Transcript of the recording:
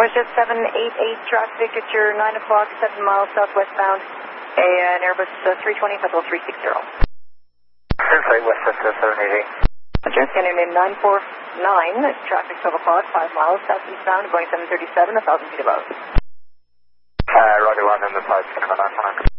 WestJet 788 traffic at your 9 o'clock, 7 miles southwestbound, an Airbus 320, Federal 360. Inside WestJet 788. Roger, scanning in 949, traffic 12 o'clock, 5 miles southeastbound, going 737, 1,000 feet above. Roger 1 in the 5, scanning 949.